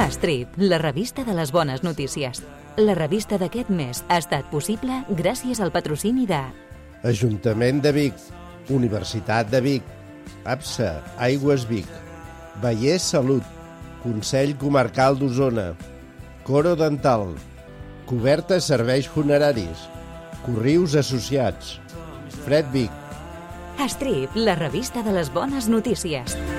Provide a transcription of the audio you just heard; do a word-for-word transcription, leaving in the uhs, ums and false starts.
Estrip, la revista de les bones notícies. La revista d'aquest mes ha estat possible gràcies al patrocini de Ajuntament de Vic, Universitat de Vic, APSA, Aigües Vic, Vallès Salut, Consell Comarcal d'Osona, Coro Dental, Coberta Serveis Funeraris, Corrius Associats, Fred Vic. Estrip, la revista de les bones notícies.